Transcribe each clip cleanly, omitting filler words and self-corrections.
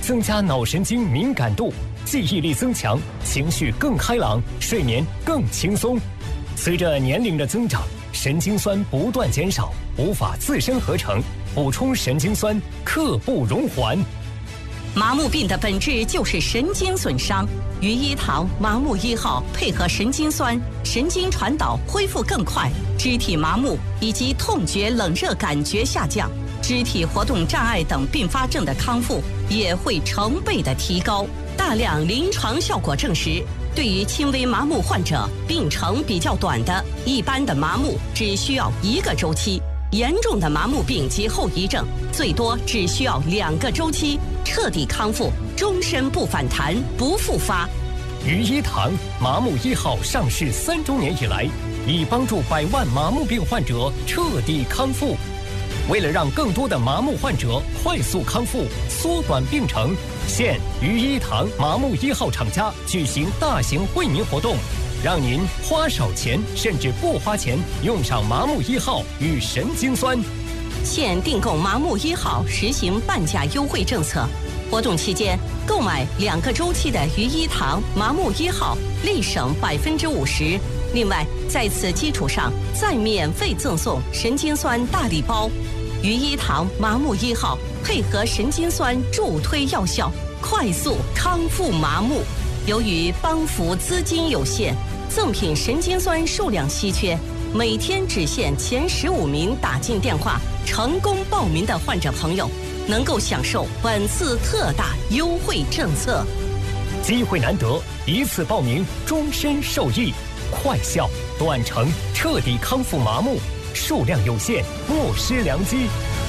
增加脑神经敏感度，记忆力增强，情绪更开朗，睡眠更轻松。随着年龄的增长，神经酸不断减少，无法自身合成，补充神经酸刻不容缓。 麻木病的本质就是神经损伤，羽衣糖麻木1号配合神经酸，神经传导恢复更快，肢体麻木以及痛觉、冷热感觉下降，肢体活动障碍等并发症的康复也会成倍的提高。大量临床效果证实，对于轻微麻木患者，病程比较短的一般的麻木只需要1个周期，严重的麻木病及后遗症最多只需要2个周期，彻底康复，终身不反弹不复发。 羽衣糖麻木1号上市3周年以来，已帮助100万麻木病患者彻底康复。为了让更多的麻木患者快速康复，缩短病程，现羽衣糖麻木1号厂家举行大型惠民活动，让您花少钱甚至不花钱用上麻木1号与神经酸。 现订购麻木1号实行半价优惠政策，活动期间购买2个周期的羽衣糖麻木1号，立省50%。另外，在此基础上再免费赠送神经酸大礼包。羽衣糖麻木1号配合神经酸助推药效，快速康复麻木。由于帮扶资金有限，赠品神经酸数量稀缺，每天只限前15名打进电话成功报名的患者朋友，能够享受本次特大优惠政策。 机会难得，一次报名终身受益，快效短程彻底康复麻木，数量有限，莫失良机。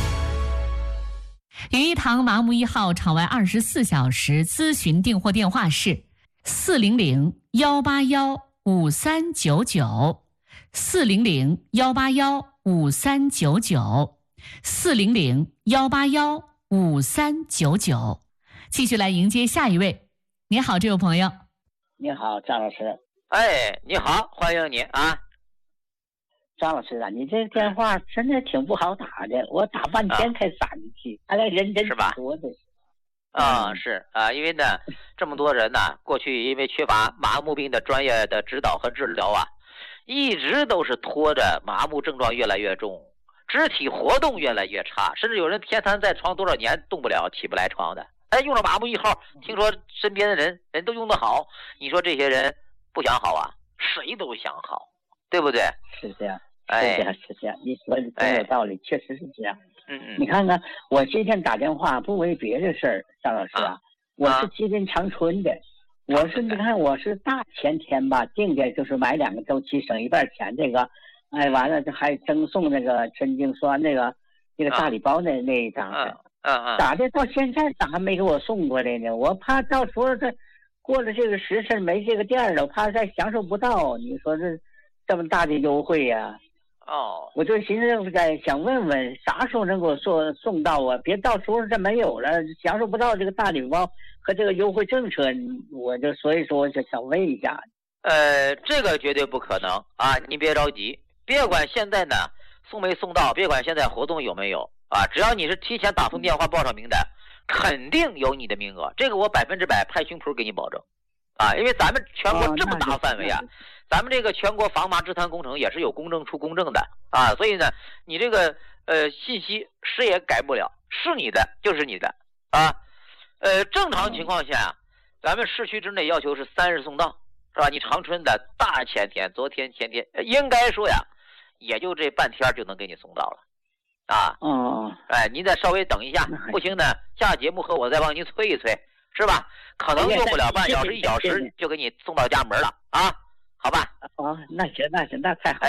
羽衣糖麻木1号场外24小时咨询订货电话是400-181-5399 400-181-5399 400-181-5399。继续来迎接下一位。你好，这位朋友。 你好，张老师。 哎，你好，欢迎你啊。 张老师啊，你这电话真的挺不好打的，我打半天才打进去，还来人真多的。 是啊，因为呢，这么多人呢，过去因为缺乏麻木病的专业的指导和治疗啊，一直都是拖着麻木症状越来越重，肢体活动越来越差，甚至有人偏瘫在床多少年动不了，起不来床的。哎，用了麻木1号，听说身边的人都用得好，你说这些人不想好啊？谁都想好，对不对？ 是这样，是这样，你说的真有道理，确实是这样。你看看，我今天打电话不为别的事儿，张老师啊，我是吉林长春的，我是你看我是大前天吧定的，就是买2个周期省一半钱这个，哎，完了这还赠送那个神经酸那个大礼包那一张的。咋的？到现在咋还没给我送过来呢？我怕到时候这过了这个时辰没这个店了，我怕再享受不到。你说这么大的优惠呀？我就寻思想问问啥时候能给我送到啊？别到时候这没有了，享受不到这个大礼包和这个优惠政策，所以说我就想问一下。 这个绝对不可能啊！您别着急，别管现在呢送没送到，别管现在活动有没有。只要你是提前打通电话报上名单，肯定有你的名额，这个我100%拍胸脯给你保证，因为咱们全国这么大范围啊，咱们这个全国防麻治瘫工程也是有公证处公证的所以呢，你这个信息谁也改不了，是你的就是你的正常情况下，咱们市区之内要求是3日送到，是吧？你长春的大前天、昨天、前天，应该说呀，也就这半天就能给你送到了。您再稍微等一下，不行呢，下节目和我再帮您催一催，是吧？可能用不了半小时、1小时就给你送到家门了好吧？ 那行，那太好。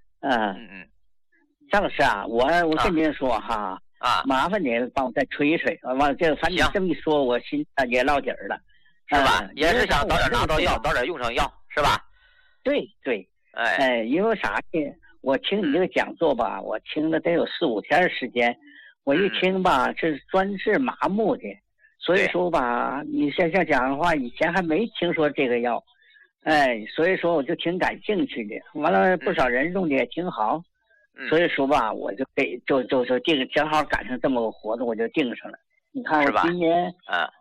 张老师啊，我跟您说哈，麻烦您帮我再催一催，完了这反正这么一说，我心也落底儿了， 是吧？也是想早点拿到药，早点用上药，是吧？ 对，因为啥呢？我听你这个讲座吧，我听了得有4、5天时间，我一听吧，是专治麻木的，所以说吧，你现在讲的话，以前还没听说这个药，所以说我就挺感兴趣的。完了，不少人用的也挺好，所以说吧，我就定，正好赶上这么个活动，我就定上了。你看我今年